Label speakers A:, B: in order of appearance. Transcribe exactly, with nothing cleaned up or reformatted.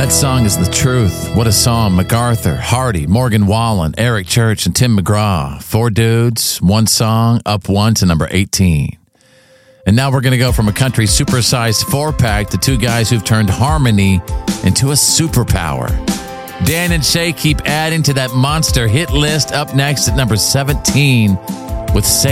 A: That song is The Truth. What a song. MacArthur, Hardy, Morgan Wallen, Eric Church, and Tim McGraw. Four dudes, one song, up one to number eighteen. And now we're going to go from a country supersized four-pack to two guys who've turned harmony into a superpower. Dan and Shay keep adding to that monster hit list. Up next at number seventeen with Say